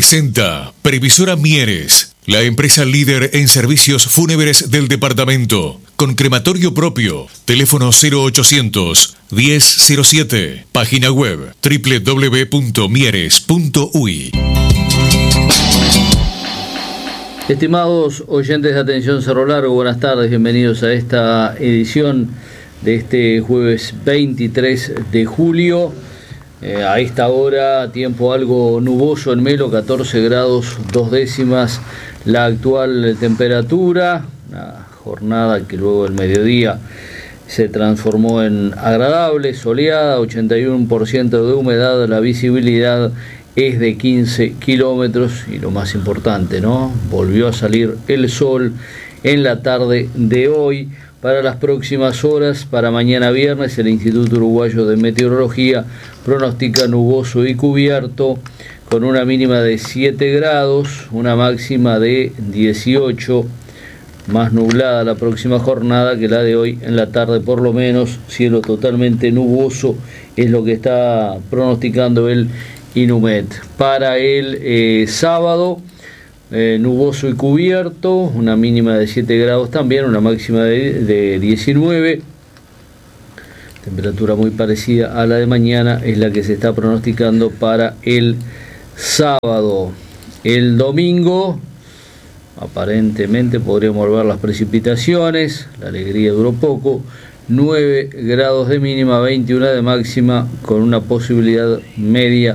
presenta Previsora Mieres, la empresa líder en servicios fúnebres del departamento, con crematorio propio, teléfono 0800 1007, página web www.mieres.uy. Estimados oyentes de Atención Cerro Largo, buenas tardes, bienvenidos a esta edición de este jueves 23 de julio. A esta hora, tiempo algo nuboso en Melo, 14 grados 2 décimas la actual temperatura, una jornada que luego del mediodía se transformó en agradable, soleada, 81% de humedad, la visibilidad es de 15 kilómetros y lo más importante, ¿no? Volvió a salir el sol en la tarde de hoy. Para las próximas horas, para mañana viernes, el Instituto Uruguayo de Meteorología pronostica nuboso y cubierto con una mínima de 7 grados, una máxima de 18, más nublada la próxima jornada que la de hoy en la tarde, por lo menos cielo totalmente nuboso es lo que está pronosticando el Inumet. Para el sábado, nuboso y cubierto, una mínima de 7 grados también, una máxima de 19, temperatura muy parecida a la de mañana es la que se está pronosticando para el sábado. El domingo aparentemente podríamos ver las precipitaciones, la alegría duró poco, 9 grados de mínima, 21 de máxima, con una posibilidad media